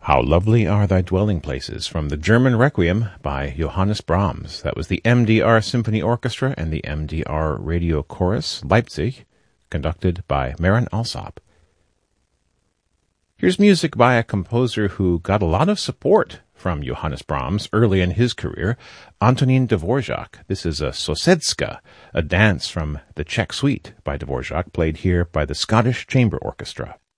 How Lovely Are Thy Dwelling Places from the German Requiem by Johannes Brahms. That was the MDR Symphony Orchestra and the MDR Radio Chorus, Leipzig, conducted by Marin Alsop. Here's music by a composer who got a lot of support from Johannes Brahms early in his career, Antonín Dvorak. This is a Sosedska, a dance from the Czech Suite by Dvorak, played here by the Scottish Chamber Orchestra.